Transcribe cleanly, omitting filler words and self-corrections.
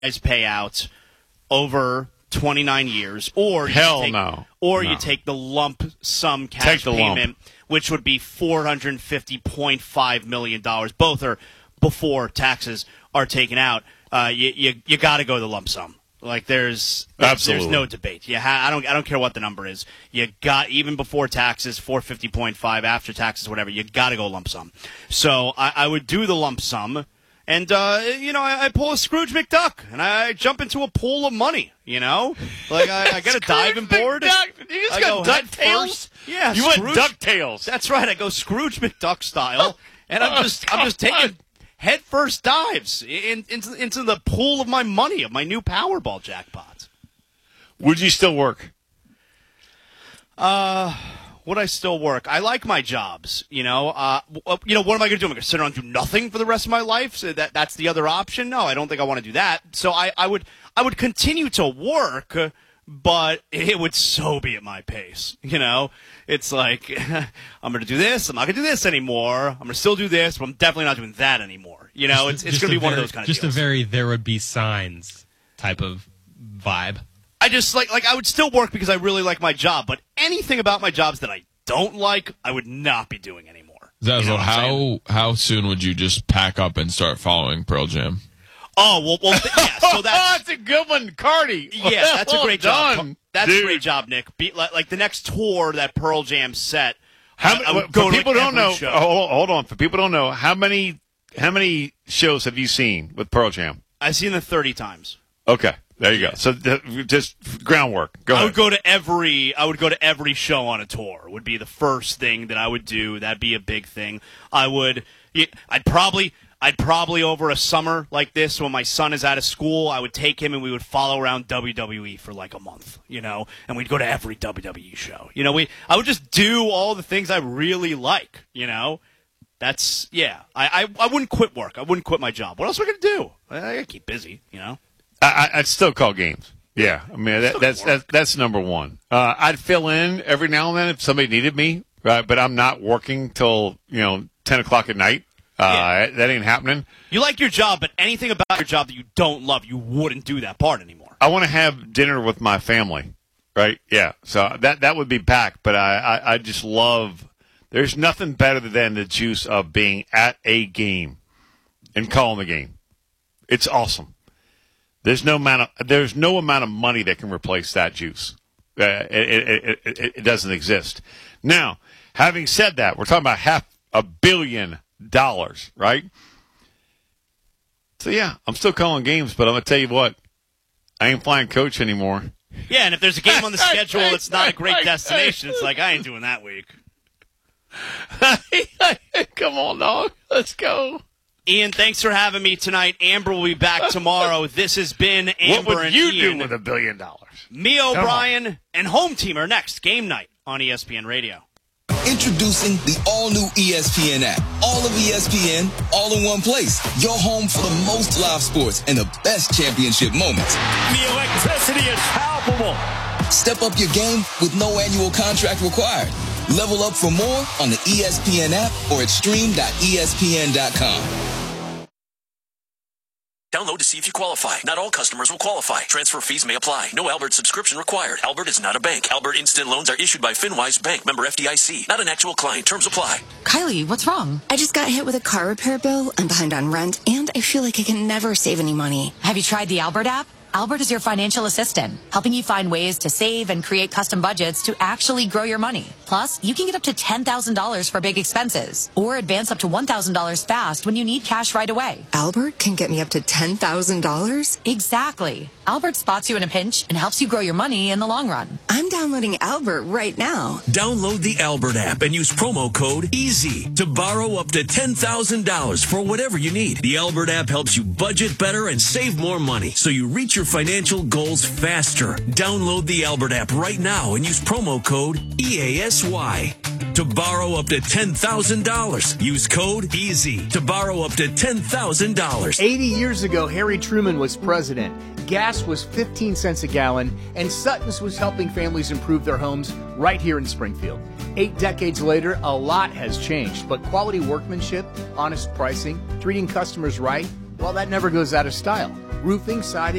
guys pay out over 29 years, or you take the lump sum cash payment, which would be $450.5 million. Both are before taxes are taken out. You got to go the lump sum. Like there's no debate. I don't care what the number is. You got, even before taxes, 450.5, after taxes, whatever. You got to go lump sum. So I would do the lump sum, and I pull a Scrooge McDuck and I jump into a pool of money. Like I get a diving board. You just got DuckTales. Yeah, you went DuckTales. That's right. I go Scrooge McDuck style, and I'm just taking head-first dives into the pool of my money, of my new Powerball jackpot. Would you still work? Would I still work? I like my jobs, What am I going to do? Am I going to sit around and do nothing for the rest of my life? So that's the other option? No, I don't think I want to do that. So I would continue to work, but it would so be at my pace, It's like, I'm going to do this, I'm not going to do this anymore, I'm going to still do this, but I'm definitely not doing that anymore. It's going to be one of those kind of deals. Just a very there would be signs type of vibe. I just, I would still work because I really like my job, but anything about my jobs that I don't like, I would not be doing anymore. Zazzle, how soon would you just pack up and start following Pearl Jam? Oh, well, so that's a good one, Cardi. Yeah, that's a great job. That's a great job, Nick. Like the next tour that Pearl Jam set, for people don't know, hold on. For people don't know, how many shows have you seen with Pearl Jam? I've seen them 30 times. Okay, there you go. So just groundwork. Go ahead. I would go to every show on a tour. Would be the first thing that I would do. That'd be a big thing. I'd probably over a summer like this, when my son is out of school, I would take him and we would follow around WWE for like a month, and we'd go to every WWE show. I would just do all the things I really like, That's, I wouldn't quit work. I wouldn't quit my job. What else am I going to do? I got to keep busy, I'd still call games. Yeah, I mean, that's number one. I'd fill in every now and then if somebody needed me, right? But I'm not working till, 10 o'clock at night. That ain't happening. You like your job, but anything about your job that you don't love, you wouldn't do that part anymore. I want to have dinner with my family, right? Yeah, so that would be back, but I just love, there's nothing better than the juice of being at a game and calling the game. It's awesome. There's no amount of money that can replace that juice. It doesn't exist. Now, having said that, we're talking about $500 million, right? So yeah, I'm still calling games, but I'm gonna tell you what, I ain't flying coach anymore. Yeah, and if there's a game on the schedule that's not a great destination, it's like I ain't doing that week. Come on, dog, let's go. Ian, thanks for having me tonight. Amber will be back tomorrow. This has been Amber what would and you Ian. do with $1 billion? Me, O'Brien, and Home Team are next. Game night on ESPN Radio. Introducing the all-new ESPN app. All of ESPN, all in one place. Your home for the most live sports and the best championship moments. The electricity is palpable. Step up your game with no annual contract required. Level up for more on the ESPN app or at stream.espn.com. Download to see if you qualify. Not all customers will qualify. Transfer fees may apply. No Albert subscription required. Albert is not a bank. Albert Instant Loans are issued by FinWise Bank, member FDIC. Not an actual client. Terms apply. Kylie, what's wrong? I just got hit with a car repair bill. I'm behind on rent, and I feel like I can never save any money. Have you tried the Albert app? Albert is your financial assistant, helping you find ways to save and create custom budgets to actually grow your money. Plus, you can get up to $10,000 for big expenses or advance up to $1,000 fast when you need cash right away. Albert can get me up to $10,000? Exactly. Albert spots you in a pinch and helps you grow your money in the long run. I'm downloading Albert right now. Download the Albert app and use promo code EASY to borrow up to $10,000 for whatever you need. The Albert app helps you budget better and save more money so you reach your financial goals faster. Download the Albert app right now and use promo code EASY to borrow up to $10,000. Use code EASY to borrow up to $10,000. 80 years ago, Harry Truman was president. Gas was 15 cents a gallon, and Sutton's was helping families improve their homes right here in Springfield. 8 decades later, a lot has changed, but quality workmanship, honest pricing, treating customers right, well, that never goes out of style. roofing, siding,